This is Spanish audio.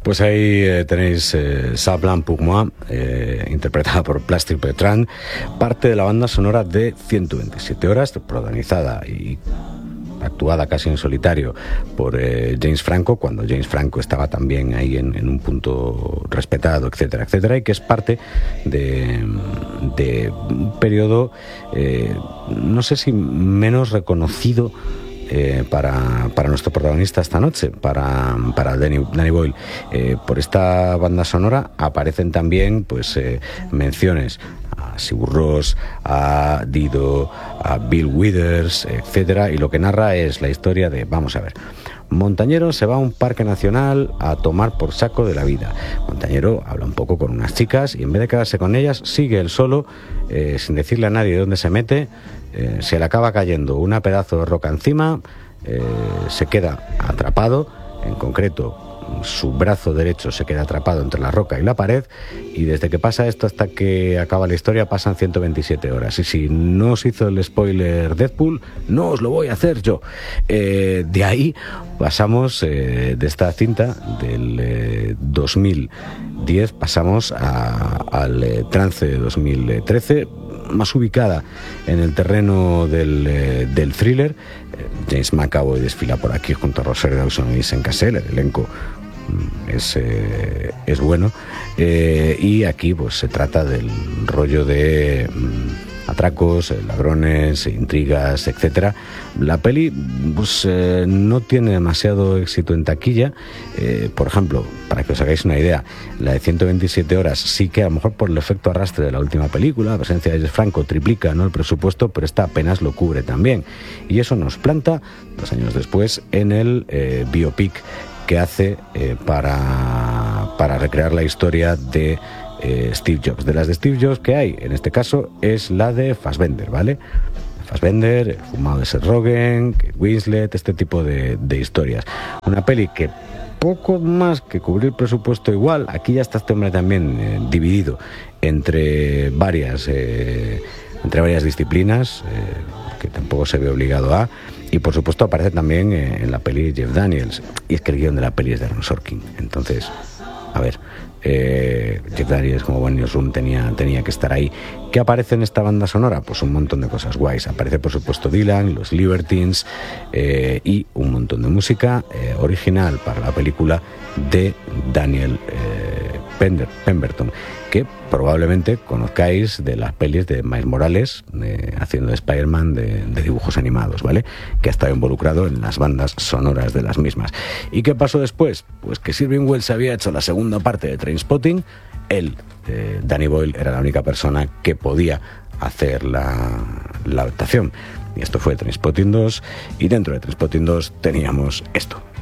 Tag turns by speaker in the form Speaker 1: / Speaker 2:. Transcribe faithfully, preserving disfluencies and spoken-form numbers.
Speaker 1: Pues ahí eh, tenéis eh, Ça Blanc pour moi, eh, interpretada por Plastic Bertrand, parte de la banda sonora de ciento veintisiete horas, protagonizada y actuada casi en solitario por eh, James Franco, cuando James Franco estaba también ahí en, en un punto respetado, etcétera, etcétera, y que es parte de, de un periodo, eh, no sé si menos reconocido Eh, para, para nuestro protagonista esta noche, para, para Danny, Danny Boyle. Eh, por esta banda sonora aparecen también pues eh, menciones a Sigur Rós, a Dido, a Bill Withers, etcétera, y lo que narra es la historia de, vamos a ver, Montañero se va a un parque nacional a tomar por saco de la vida. Montañero habla un poco con unas chicas y en vez de quedarse con ellas, sigue él solo, eh, sin decirle a nadie de dónde se mete. Eh, se le acaba cayendo una pedazo de roca encima, eh, se queda atrapado, en concreto su brazo derecho se queda atrapado entre la roca y la pared, y desde que pasa esto hasta que acaba la historia pasan ciento veintisiete horas. Y si no os hizo el spoiler Deadpool, no os lo voy a hacer yo. Eh, de ahí pasamos, eh, de esta cinta del eh, dos mil diez, pasamos a, al eh, trance de dos mil trece, más ubicada en el terreno del, eh, del thriller. eh, James McAvoy desfila por aquí junto a Rosario Dawson y Vincent Cassel. El elenco mm, es, eh, es bueno, eh, y aquí pues se trata del rollo de mm, atracos, eh, ladrones, intrigas, etcétera. La peli pues, eh, no tiene demasiado éxito en taquilla. Eh, por ejemplo, para que os hagáis una idea, la de ciento veintisiete horas sí que a lo mejor por el efecto arrastre de la última película, la presencia de James Franco triplica, ¿no?, el presupuesto, pero esta apenas lo cubre también. Y eso nos planta dos años después en el eh, biopic que hace eh, para, para recrear la historia de Eh, Steve Jobs. De las de Steve Jobs que hay, en este caso, es la de Fassbender, ¿vale? Fassbender, el fumado de Seth Rogen, Kate Winslet, este tipo de, de historias. Una peli que poco más que cubrir presupuesto igual, aquí ya está este hombre también eh, dividido entre varias, eh, entre varias disciplinas, eh, que tampoco se ve obligado a, y por supuesto aparece también eh, en la peli Jeff Daniels, y es que el guión de la peli es de Aaron Sorkin. Entonces, a ver, eh, Jeff Daniels como buen newsroom tenía, tenía que estar ahí. ¿Qué aparece en esta banda sonora? Pues un montón de cosas guays. Aparece por supuesto Dylan, los Libertines, eh, y un montón de música eh, original para la película de Daniel eh, Pender, Pemberton, que probablemente conozcáis de las pelis de Miles Morales, eh, haciendo de Spider-Man de, de dibujos animados, ¿vale? Que ha estado involucrado en las bandas sonoras de las mismas. ¿Y qué pasó después? Pues que Irving Welsh había hecho la segunda parte de Trainspotting. Él, eh, Danny Boyle, era la única persona que podía hacer la, la adaptación. Y esto fue Trainspotting dos, y dentro de Trainspotting dos teníamos esto.